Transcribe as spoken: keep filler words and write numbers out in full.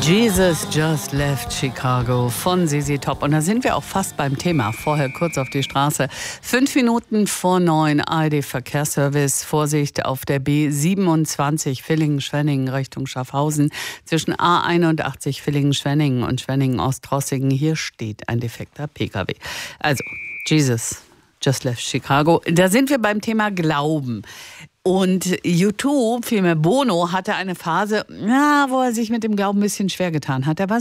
Jesus just left Chicago von Z Z Top. Und da sind wir auch fast beim Thema. Vorher kurz auf die Straße. Fünf Minuten vor neun, A R D-Verkehrsservice. Vorsicht auf der B siebenundzwanzig Villingen-Schwenningen Richtung Schaffhausen. Zwischen A einundachtzig Villingen-Schwenningen und Schwenningen-Ostrossingen. Hier steht ein defekter P K W. Also, Jesus just left Chicago. Da sind wir beim Thema Glauben. Und YouTube, vielmehr Bono, hatte eine Phase, ja, wo er sich mit dem Glauben ein bisschen schwer getan hat. Er war